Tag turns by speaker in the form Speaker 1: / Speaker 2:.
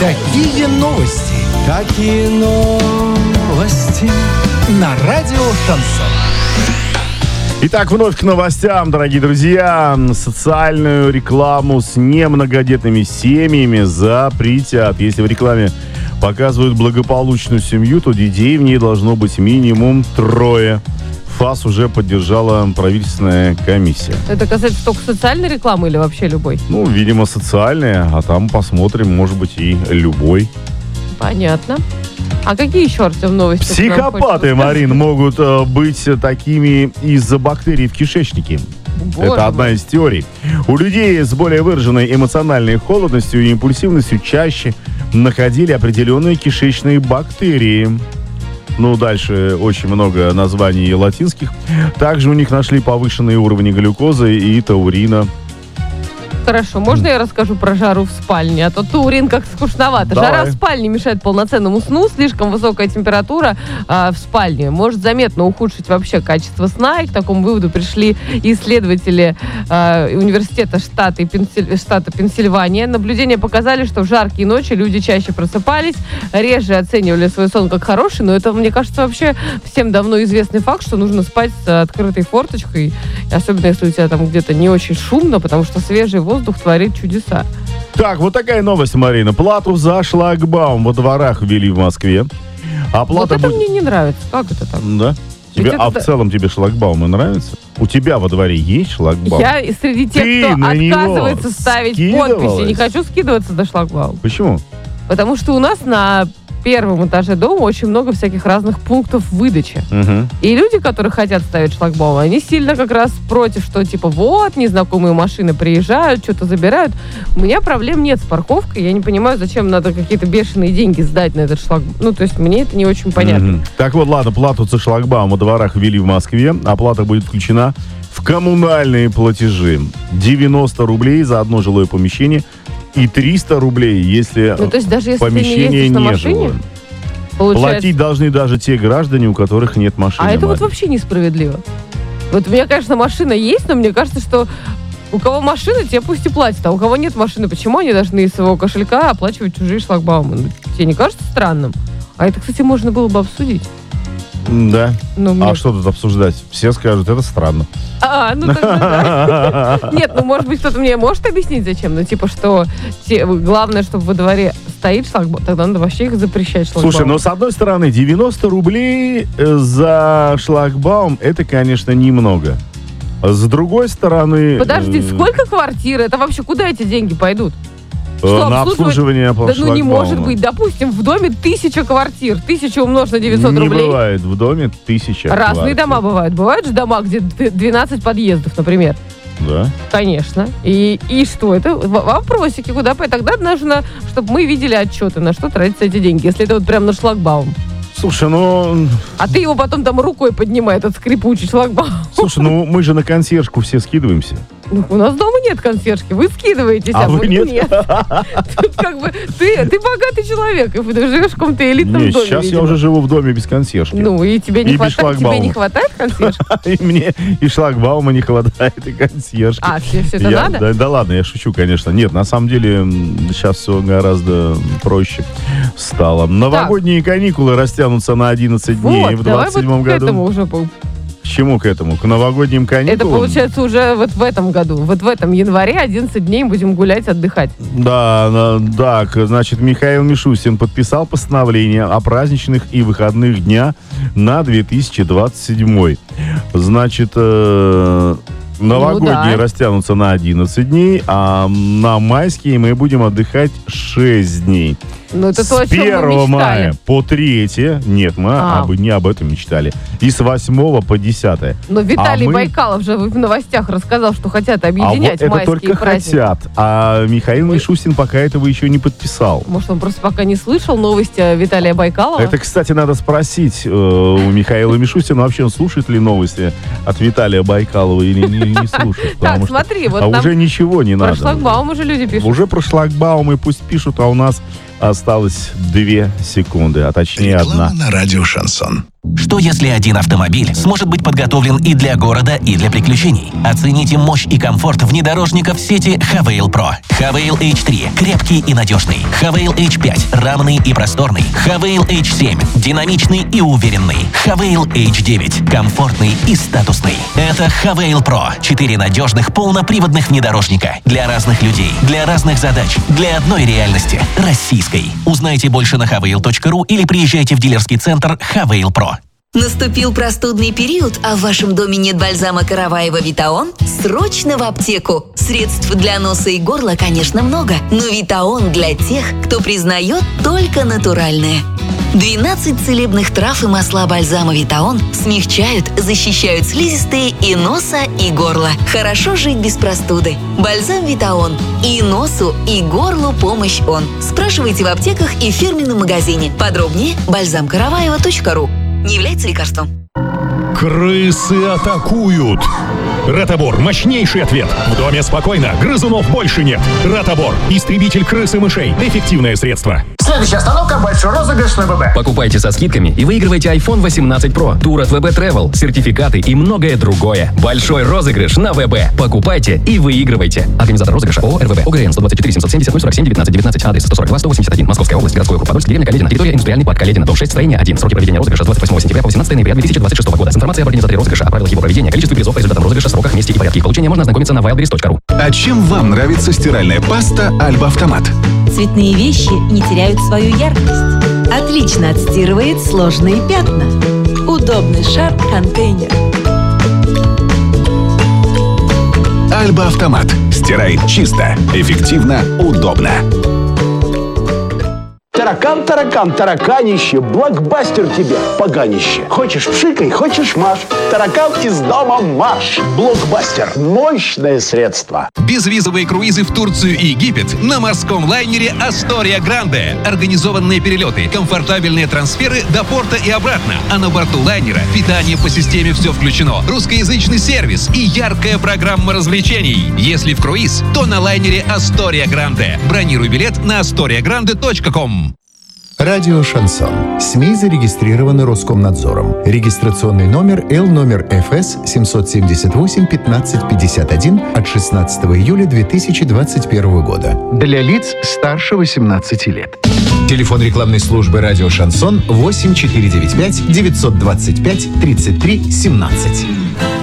Speaker 1: Какие новости?
Speaker 2: Какие новости?
Speaker 1: На радио «Шансон».
Speaker 3: Итак, вновь к новостям, дорогие друзья. Социальную рекламу с немногодетными семьями запретят. Если в рекламе показывают благополучную семью, то детей в ней должно быть минимум 3. ФАС уже поддержала правительственная комиссия.
Speaker 4: Это касается только социальной рекламы или вообще любой?
Speaker 3: Ну, видимо, социальная, а там посмотрим, может быть, и любой.
Speaker 4: Понятно. А какие еще, Артем, новости?
Speaker 3: Психопаты, Марин, могут быть такими из-за бактерий в кишечнике.
Speaker 4: Боже
Speaker 3: Это одна из теорий. У людей с более выраженной эмоциональной холодностью и импульсивностью чаще находили определенные кишечные бактерии. Ну, дальше очень много названий латинских. Также у них нашли повышенные уровни глюкозы и таурина.
Speaker 4: Хорошо, можно я расскажу про жару в спальне? А то таурин как скучновато.
Speaker 3: Давай.
Speaker 4: Жара в спальне мешает полноценному сну. Слишком высокая температура в спальне может заметно ухудшить вообще качество сна. И к такому выводу пришли исследователи университета штата Пенсильвания. Наблюдения показали, что в жаркие ночи люди чаще просыпались, реже оценивали свой сон как хороший. Но это, мне кажется, вообще всем давно известный факт, что нужно спать с открытой форточкой. Особенно, если у тебя там где-то не очень шумно, потому что свежий воздух творит чудеса.
Speaker 3: Так, вот такая новость, Марина. Плату за шлагбаум во дворах ввели в Москве.
Speaker 4: Вот это мне не нравится. Как это так?
Speaker 3: Да? Тебе,
Speaker 4: это...
Speaker 3: в целом тебе шлагбаумы нравятся? У тебя во дворе есть шлагбаум?
Speaker 4: Я среди тех,
Speaker 3: Ты
Speaker 4: кто
Speaker 3: на него
Speaker 4: отказывается ставить подписи. Не хочу скидываться до шлагбаума.
Speaker 3: Почему?
Speaker 4: Потому что у нас на первом этаже дома очень много всяких разных пунктов выдачи.
Speaker 3: Угу.
Speaker 4: И люди, которые хотят ставить шлагбаум, они сильно как раз против, что типа вот, незнакомые машины приезжают, что-то забирают. У меня проблем нет с парковкой. Я не понимаю, зачем надо какие-то бешеные деньги сдать на этот шлагбаум. Ну, то есть мне это не очень понятно.
Speaker 3: Угу. Так вот, ладно, плату за шлагбаум во дворах ввели в Москве. Оплата будет включена в коммунальные платежи. 90 рублей за одно жилое помещение и 300 рублей, если,
Speaker 4: то есть даже если
Speaker 3: помещение
Speaker 4: ты не ездишь на
Speaker 3: не
Speaker 4: машине,
Speaker 3: жилое.
Speaker 4: получается...
Speaker 3: Платить должны даже те граждане, у которых нет машины.
Speaker 4: А это вот
Speaker 3: Марин.
Speaker 4: вообще несправедливо. Вот у меня, конечно, машина есть, но мне кажется, что у кого машина, те пусть и платят, а у кого нет машины, почему они должны из своего кошелька оплачивать чужие шлагбаумы? Ну, тебе не кажется странным? А это, кстати, можно было бы обсудить.
Speaker 3: Да.
Speaker 4: Ну, мне...
Speaker 3: А что тут обсуждать? Все скажут, это странно.
Speaker 4: Ну тогда да. Нет, ну может быть кто-то мне может объяснить зачем, ну типа что главное, чтобы во дворе стоит шлагбаум, тогда надо вообще их запрещать шлагбаум.
Speaker 3: Слушай, ну с одной стороны 90 рублей за шлагбаум это, конечно, немного. С другой стороны...
Speaker 4: Подожди, сколько квартир? Это вообще куда эти деньги пойдут?
Speaker 3: На обслуживание
Speaker 4: Да ну не может быть. Допустим, в доме 1000 квартир. 1000 умножить на 900 рублей.
Speaker 3: Не бывает в доме 1000
Speaker 4: Разные
Speaker 3: квартир.
Speaker 4: дома бывают. Бывают же дома, где 12 подъездов, например.
Speaker 3: Да?
Speaker 4: Конечно. И что это? Вопросики, куда пойти? Тогда нужно, чтобы мы видели отчеты, на что тратятся эти деньги. Если это вот прям на шлагбаум.
Speaker 3: Слушай, ну...
Speaker 4: А ты его потом там рукой поднимай, этот скрипучий шлагбаум.
Speaker 3: Слушай, ну мы же на консьержку все скидываемся.
Speaker 4: Ну, у нас дома нет консьержки, вы скидываетесь,
Speaker 3: А вы
Speaker 4: мы
Speaker 3: нет?
Speaker 4: Тут как бы ты богатый человек, и ты живешь в каком-то элитном
Speaker 3: Нет,
Speaker 4: доме,
Speaker 3: сейчас
Speaker 4: видимо.
Speaker 3: я уже живу в доме без консьержки.
Speaker 4: Ну, и тебе
Speaker 3: И без
Speaker 4: не хватает консьержки?
Speaker 3: И мне и шлагбаума не хватает, и консьержки.
Speaker 4: А, все это надо?
Speaker 3: Да ладно, я шучу, конечно. Нет, на самом деле сейчас все гораздо проще стало. Новогодние каникулы растянутся на 11 дней в 27
Speaker 4: к этому
Speaker 3: году.
Speaker 4: уже...
Speaker 3: К чему к этому? К новогодним каникулам?
Speaker 4: Это получается уже вот в этом году. Вот в этом январе 11 дней будем гулять, отдыхать.
Speaker 3: Да, так, значит, Михаил Мишустин подписал постановление о праздничных и выходных дня на 2027. Значит, новогодние растянутся на 11 дней, а на майские мы будем отдыхать 6 дней.
Speaker 4: Ну, это
Speaker 3: с
Speaker 4: то, о чем
Speaker 3: 1
Speaker 4: мы мечтали.
Speaker 3: мая по 3, нет, мы не об этом мечтали. И с 8 по 10.
Speaker 4: Но Виталий Байкалов же в новостях рассказал, что хотят объединять
Speaker 3: вот
Speaker 4: майские
Speaker 3: это только
Speaker 4: праздники.
Speaker 3: хотят. А Михаил Мишустин пока этого еще не подписал.
Speaker 4: Может, он просто пока не слышал новости Виталия Байкалова?
Speaker 3: Это, кстати, надо спросить у Михаила Мишустина, вообще он слушает ли новости от Виталия Байкалова или не слушает.
Speaker 4: Так, смотри, вот
Speaker 3: уже ничего не надо.
Speaker 4: Про шлагбаум уже люди пишут.
Speaker 3: Уже про шлагбаумы пусть пишут, а у нас Осталось 2 секунды, а точнее
Speaker 1: Реклама
Speaker 3: 1.
Speaker 1: на радио «Шансон».
Speaker 5: Что если один автомобиль сможет быть подготовлен и для города, и для приключений? Оцените мощь и комфорт внедорожников сети Havail Pro. Havail H3 – крепкий и надежный. Havail H5 – равный и просторный. Havail H7 – динамичный и уверенный. Havail H9 – комфортный и статусный. Это Havail Pro – 4 надежных полноприводных внедорожника. Для разных людей, для разных задач, для одной реальности – российской. Узнайте больше на havail.ru или приезжайте в дилерский центр Havail Pro.
Speaker 6: Наступил простудный период, а в вашем доме нет бальзама Караваева Витаон? Срочно в аптеку! Средств для носа и горла, конечно, много, но Витаон для тех, кто признает только натуральное. 12 целебных трав и масла бальзама Витаон смягчают, защищают слизистые и носа, и горла. Хорошо жить без простуды. Бальзам Витаон. И носу, и горлу помощь он. Спрашивайте в аптеках и в фирменном магазине. Подробнее бальзамкараваева.ру. Не является лекарством.
Speaker 7: Крысы атакуют! Ротобор – мощнейший ответ. В доме спокойно, грызунов больше нет. Ротобор – истребитель крыс и мышей. Эффективное средство.
Speaker 1: Следующая остановка – большой розыгрыш на ВБ.
Speaker 8: Покупайте со скидками и выигрывайте iPhone 18 Pro, тур от ВБ Travel, сертификаты и многое другое. Большой розыгрыш на ВБ. Покупайте и выигрывайте. Организатор розыгрыша ООО РВБ. ОГРН 124 770 047 19 19. Адрес 142 181. Московская область. Городской округ Подольск. Деревня Каледина. Территория индустриальный парк Каледина. Дом 6. Строение 1. Сроки проведения розыгрыша с 28 сентября по 18 ноября 2026 года. С информацией об организаторе розыгрыша, о правилах его проведения, количестве призов по результатам розыгрыша, сроках, месте и порядке их получения можно ознакомиться на wildberries.ru.
Speaker 1: А чем вам нравится стиральная паста Альба Автомат?
Speaker 9: Цветные вещи не теряют свою яркость. Отлично отстирывает сложные пятна. Удобный шар-контейнер.
Speaker 1: Альба Автомат. Стирает чисто, эффективно, удобно.
Speaker 10: Таракан, тараканище, блокбастер тебе, поганище. Хочешь пшикай, хочешь маш. Таракан из дома марш. Блокбастер. Мощное средство.
Speaker 11: Безвизовые круизы в Турцию и Египет на морском лайнере «Астория Гранде». Организованные перелеты, комфортабельные трансферы до порта и обратно. А на борту лайнера питание по системе «Все включено», русскоязычный сервис и яркая программа развлечений. Если в круиз, то на лайнере «Астория Гранде». Бронируй билет на astoriagrande.com.
Speaker 12: Радио «Шансон». СМИ зарегистрированы Роскомнадзором. Регистрационный номер Л номер ФС 778 1551 от 16 июля 2021 года. Для лиц старше 18 лет. Телефон рекламной службы «Радио Шансон» 8495 925 33 17.